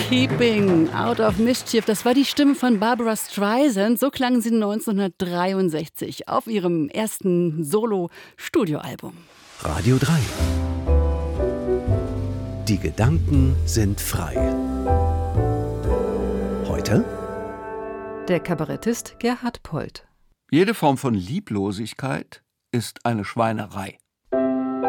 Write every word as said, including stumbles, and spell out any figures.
Keeping Out of Mischief, das war die Stimme von Barbra Streisand. So klang sie neunzehnhundertdreiundsechzig auf ihrem ersten Solo-Studioalbum. Radio drei. Die Gedanken sind frei. Heute der Kabarettist Gerhard Polt. Jede Form von Lieblosigkeit ist eine Schweinerei.